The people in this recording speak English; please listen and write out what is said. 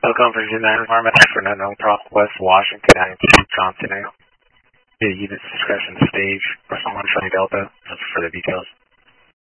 Welcome for United Environment for an unknown West Washington 92 Johnson. Use discretion stage or someone from Delta for further details.